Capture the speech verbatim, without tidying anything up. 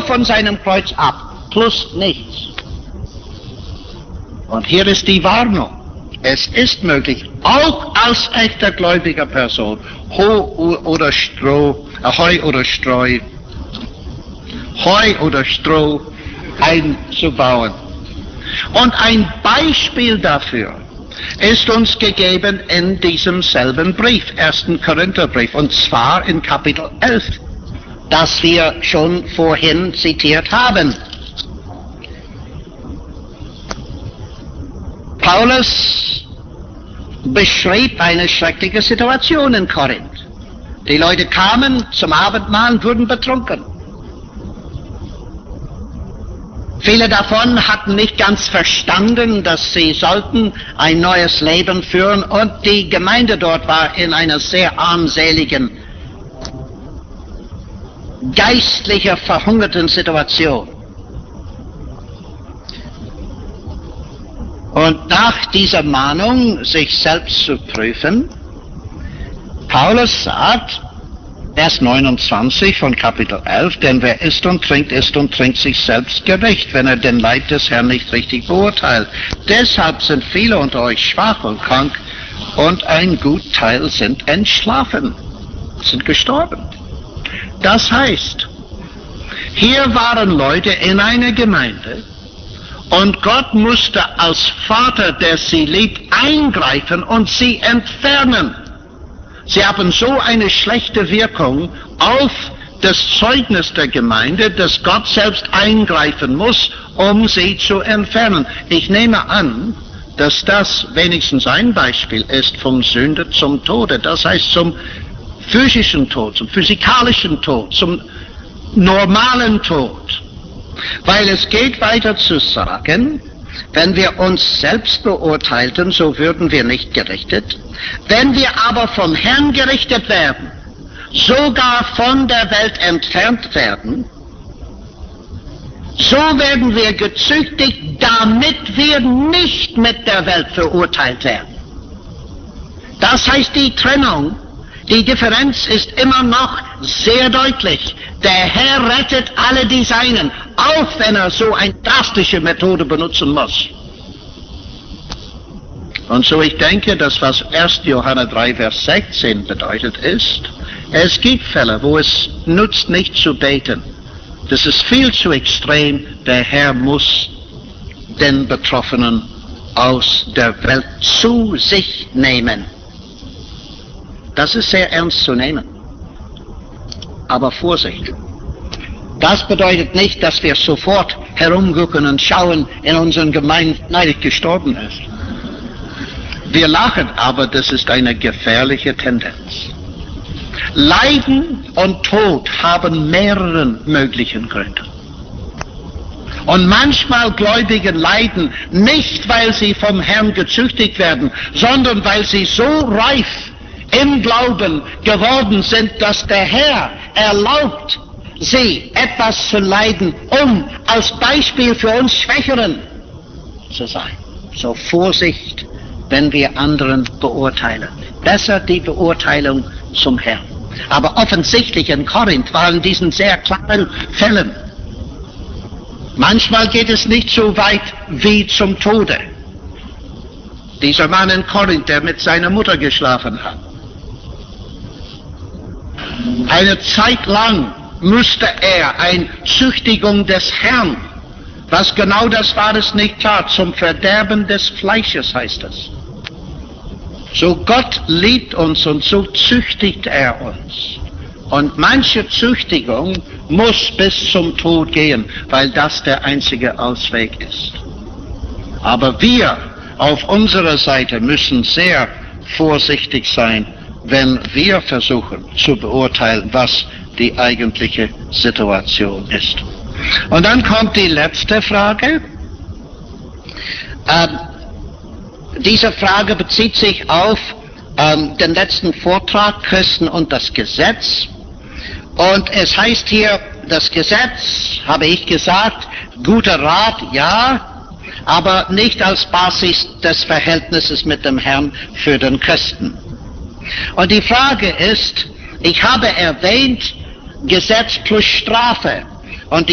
von seinem Kreuz ab, plus nichts. Und hier ist die Warnung. Es ist möglich, auch als echter gläubiger Person, Heu oder Stroh, äh, Heu oder Streu, Heu oder Stroh einzubauen. Und ein Beispiel dafür ist uns gegeben in diesem selben Brief, ersten Korintherbrief, und zwar in Kapitel elf, das wir schon vorhin zitiert haben. Paulus beschrieb eine schreckliche Situation in Korinth. Die Leute kamen zum Abendmahl und wurden betrunken. Viele davon hatten nicht ganz verstanden, dass sie sollten ein neues Leben führen, und die Gemeinde dort war in einer sehr armseligen, geistlicher, verhungerten Situation. Und nach dieser Mahnung, sich selbst zu prüfen, Paulus sagt, Vers neunundzwanzig von Kapitel elf, denn wer isst und trinkt, isst und trinkt sich selbst gerecht, wenn er den Leib des Herrn nicht richtig beurteilt. Deshalb sind viele unter euch schwach und krank, und ein Gutteil sind entschlafen, sind gestorben. Das heißt, hier waren Leute in einer Gemeinde, und Gott musste als Vater, der sie liebt, eingreifen und sie entfernen. Sie haben so eine schlechte Wirkung auf das Zeugnis der Gemeinde, dass Gott selbst eingreifen muss, um sie zu entfernen. Ich nehme an, dass das wenigstens ein Beispiel ist vom Sünde zum Tode. Das heißt zum physischen Tod, zum physikalischen Tod, zum normalen Tod. Weil es geht weiter zu sagen, wenn wir uns selbst beurteilten, so würden wir nicht gerichtet. Wenn wir aber vom Herrn gerichtet werden, sogar von der Welt entfernt werden, so werden wir gezüchtigt, damit wir nicht mit der Welt verurteilt werden. Das heißt, die Trennung, die Differenz ist immer noch sehr deutlich. Der Herr rettet alle die Seinen, auch wenn er so eine drastische Methode benutzen muss. Und so ich denke, dass was erster Johannes drei, Vers sechzehn bedeutet ist, es gibt Fälle, wo es nutzt, nicht zu beten. Das ist viel zu extrem. Der Herr muss den Betroffenen aus der Welt zu sich nehmen. Das ist sehr ernst zu nehmen. Aber Vorsicht. Das bedeutet nicht, dass wir sofort herumgucken und schauen in unseren Gemeinden, nein, gestorben ist. Wir lachen, aber das ist eine gefährliche Tendenz. Leiden und Tod haben mehrere möglichen Gründe. Und manchmal Gläubigen leiden nicht, weil sie vom Herrn gezüchtigt werden, sondern weil sie so reif im Glauben geworden sind, dass der Herr erlaubt, sie etwas zu leiden, um als Beispiel für uns Schwächeren zu sein. So Vorsicht, wenn wir anderen beurteilen. Besser die Beurteilung zum Herrn. Aber offensichtlich in Korinth waren diesen sehr klaren Fällen. Manchmal geht es nicht so weit wie zum Tode. Dieser Mann in Korinth, der mit seiner Mutter geschlafen hat. Eine Zeit lang musste er eine Züchtigung des Herrn, was genau das war, ist nicht klar, zum Verderben des Fleisches heißt es. So Gott liebt uns und so züchtigt er uns. Und manche Züchtigung muss bis zum Tod gehen, weil das der einzige Ausweg ist. Aber wir auf unserer Seite müssen sehr vorsichtig sein, wenn wir versuchen zu beurteilen, was die eigentliche Situation ist. Und dann kommt die letzte Frage. Ähm, diese Frage bezieht sich auf ähm, den letzten Vortrag, Christen und das Gesetz. Und es heißt hier, das Gesetz, habe ich gesagt, guter Rat, ja, aber nicht als Basis des Verhältnisses mit dem Herrn für den Christen. Und die Frage ist, ich habe erwähnt, Gesetz plus Strafe.